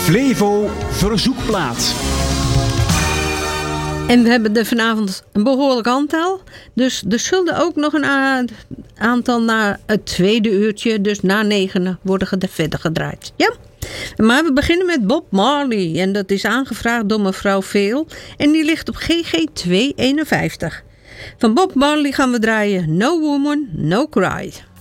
Flevo Verzoekplaat. En we hebben er vanavond een behoorlijk aantal. Dus er zullen ook nog een aantal na het tweede uurtje, dus na 9, worden verder gedraaid. Ja? Maar we beginnen met Bob Marley. En dat is aangevraagd door mevrouw Veel. En die ligt op GG 251. Van Bob Marley gaan we draaien No Woman, No Cry.